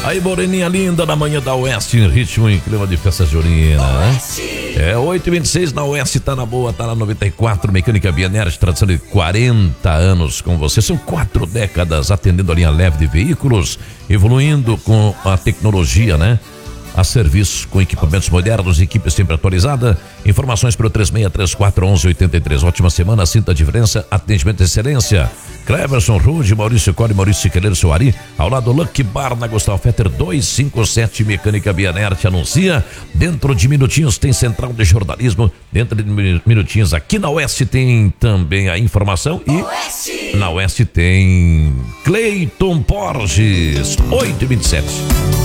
Aí, moreninha linda, na manhã da Oeste, em ritmo em clima de festa junina, né? É 8h26, na Oeste, tá na boa, tá na 94, Mecânica Bianert, tradição de 40 anos com você. São 4 décadas atendendo a linha leve de veículos, evoluindo com a tecnologia, né? A serviço com equipamentos modernos, equipe sempre atualizada. Informações pelo 36341183. Ótima semana, sinta a diferença, atendimento de excelência. Cleverson Rude, Maurício Core, Maurício Siqueira Soari, ao lado do Lucky Bar na Gustavo Fetter 257, Mecânica Bianert anuncia. Dentro de minutinhos tem central de jornalismo. Dentro de minutinhos aqui na Oeste tem também a informação e na Oeste tem Cleiton Borges, 8h27.